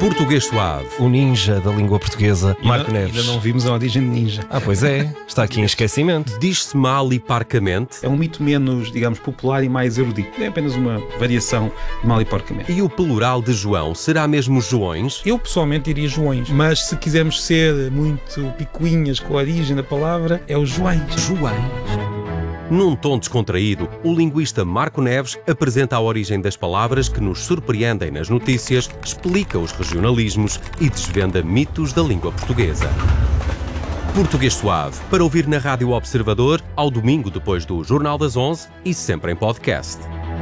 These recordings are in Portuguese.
Português Suave. O ninja da língua portuguesa, Marco Neves. Ainda não vimos a origem de ninja. Pois é, está aqui em esquecimento. Diz-se mal e parcamente. É um mito menos, digamos, popular e mais erudito. É apenas uma variação de mal e porcamente. E o plural de João será mesmo Joões? Eu pessoalmente diria Joões, mas se quisermos ser muito picuinhas com a origem da palavra, é o Joões. Num tom descontraído, o linguista Marco Neves apresenta a origem das palavras que nos surpreendem nas notícias, explica os regionalismos e desvenda mitos da língua portuguesa. Português Suave, para ouvir na Rádio Observador, ao domingo depois do Jornal das 11 e sempre em podcast.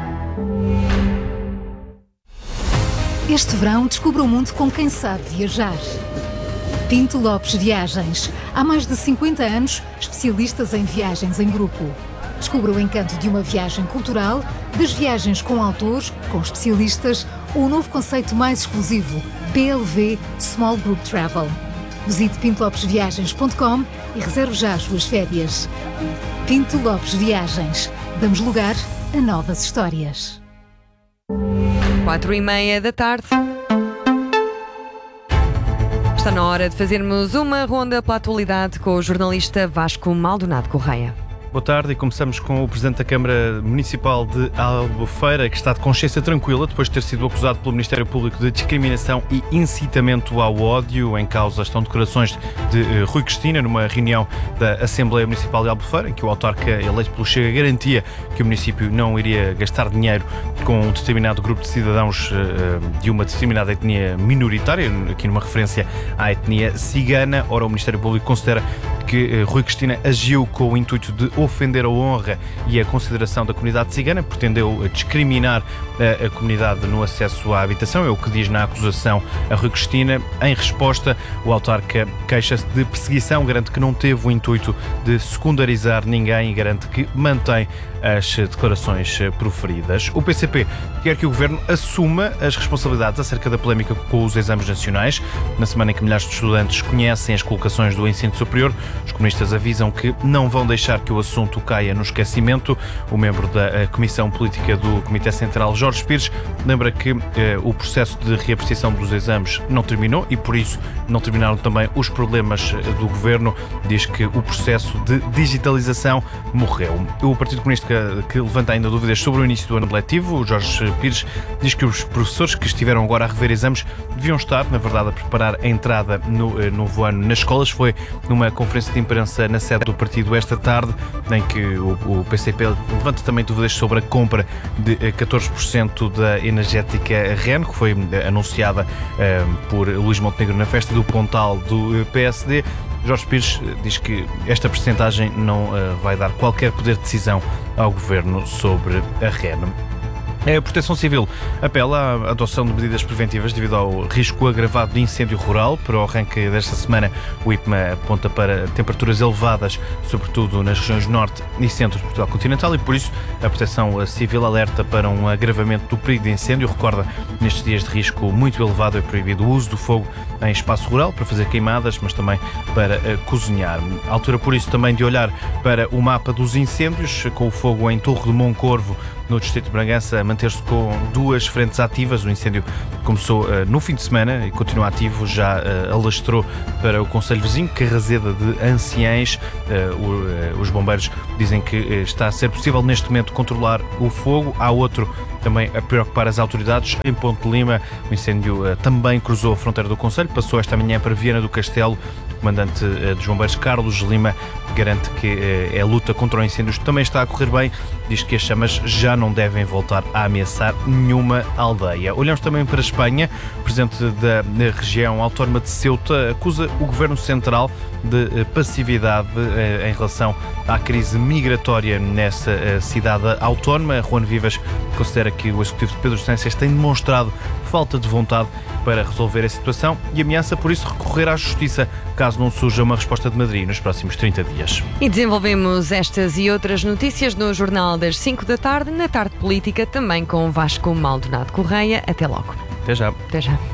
Este verão descubra o mundo com quem sabe viajar. Pinto Lopes Viagens. Há mais de 50 anos, especialistas em viagens em grupo. Descubra o encanto de uma viagem cultural, das viagens com autores, com especialistas, ou o novo conceito mais exclusivo, PLV Small Group Travel. Visite pintolopesviagens.com e reserve já as suas férias. Pinto Lopes Viagens. Damos lugar a novas histórias. 4:30 da tarde. Está na hora de fazermos uma ronda pela atualidade com o jornalista Vasco Maldonado Correia. Boa tarde e começamos com o Presidente da Câmara Municipal de Albufeira, que está de consciência tranquila depois de ter sido acusado pelo Ministério Público de discriminação e incitamento ao ódio. Em causa estão declarações de Rui Cristina numa reunião da Assembleia Municipal de Albufeira, em que o autarca eleito pelo Chega garantia que o município não iria gastar dinheiro com um determinado grupo de cidadãos de uma determinada etnia minoritária, aqui numa referência à etnia cigana. Ora, o Ministério Público considera que Rui Cristina agiu com o intuito de ofender a honra e a consideração da comunidade cigana, pretendeu discriminar a comunidade no acesso à habitação, é o que diz na acusação a Rui Cristina. Em resposta, o autarca queixa-se de perseguição, garante que não teve o intuito de secundarizar ninguém e garante que mantém as declarações proferidas. O PCP quer que o Governo assuma as responsabilidades acerca da polémica com os exames nacionais. Na semana em que milhares de estudantes conhecem as colocações do ensino superior, os comunistas avisam que não vão deixar que o assunto caia no esquecimento. O membro da Comissão Política do Comitê Central, Jorge Pires, lembra que o processo de reapreciação dos exames não terminou e, por isso, não terminaram também os problemas do Governo. Diz que o processo de digitalização morreu. O Partido Comunista, que levanta ainda dúvidas sobre o início do ano letivo, o Jorge Pires diz que os professores que estiveram agora a rever exames deviam estar, na verdade, a preparar a entrada no novo ano nas escolas. Foi numa conferência de imprensa na sede do partido esta tarde, em que o PCP levanta também dúvidas sobre a compra de 14% da energética REN, que foi anunciada por Luís Montenegro na festa do Pontal do PSD. Jorge Pires diz que esta percentagem não vai dar qualquer poder de decisão ao Governo sobre a REN. A Proteção Civil apela à adoção de medidas preventivas devido ao risco agravado de incêndio rural. Para o arranque desta semana, o IPMA aponta para temperaturas elevadas, sobretudo nas regiões norte e centro de Portugal continental, e por isso a Proteção Civil alerta para um agravamento do perigo de incêndio. Recorda, nestes dias de risco muito elevado, é proibido o uso do fogo em espaço rural para fazer queimadas, mas também para cozinhar. À altura, por isso, também de olhar para o mapa dos incêndios, com o fogo em Torre de Moncorvo, no distrito de Bragança, a manter-se com 2 frentes ativas. O incêndio começou no fim de semana e continua ativo, já alastrou para o concelho vizinho, Carrazeda de Anciães. Os bombeiros dizem que está a ser possível neste momento controlar o fogo. Há outro também a preocupar as autoridades. Em Ponte de Lima, o incêndio também cruzou a fronteira do concelho, passou esta manhã para Viana do Castelo. O comandante dos bombeiros, Carlos Lima, garante que a luta contra o incêndio também está a correr bem. Diz que as chamas já não devem voltar a ameaçar nenhuma aldeia. Olhamos também para a Espanha. O presidente da região autónoma de Ceuta acusa o governo central de passividade em relação à crise migratória nessa cidade autónoma. Juan Vivas considera que o executivo de Pedro Sánchez tem demonstrado falta de vontade para resolver a situação e ameaça, por isso, recorrer à justiça caso não surja uma resposta de Madrid nos próximos 30 dias. E desenvolvemos estas e outras notícias no Jornal das 5 da tarde, na Tarde Política, também com Vasco Maldonado Correia. Até logo. Até já. Até já.